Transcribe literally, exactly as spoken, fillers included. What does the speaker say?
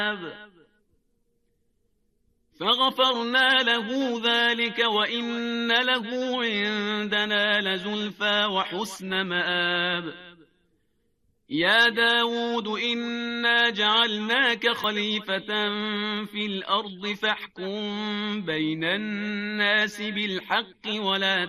فغفرنا له ذلك وإن له عندنا لزلفى وحسن مآب. يا داود إنا جعلناك خليفة في الأرض فاحكم بين الناس بالحق ولا